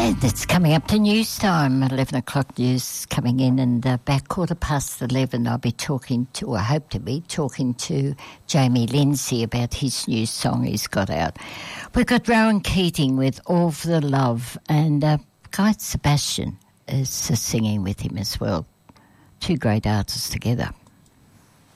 And it's coming up to news time, 11 o'clock news coming in, and about 11:15 I'll be talking to, or I hope to be, talking to Jamie Lindsay about his new song he's got out. We've got Rowan Keating with All for the Love, and Guy Sebastian is singing with him as well. Two great artists together.